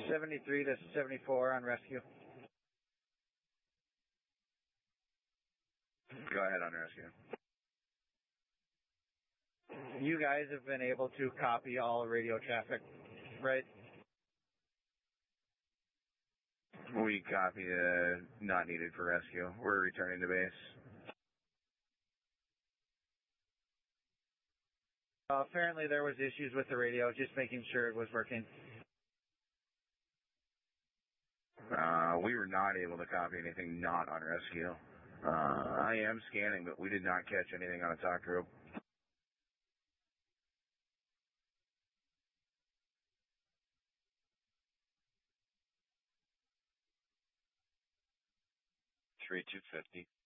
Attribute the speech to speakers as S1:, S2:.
S1: 73 to 74 on rescue.
S2: Go ahead on rescue.
S1: You guys have been able to copy all radio traffic, right?
S2: We copy not needed for rescue. We're returning to base.
S1: Apparently there was issues with the radio, just making sure it was working.
S2: We were not able to copy anything not on rescue. I am scanning, but we did not catch anything on a talk group.
S3: Three 250.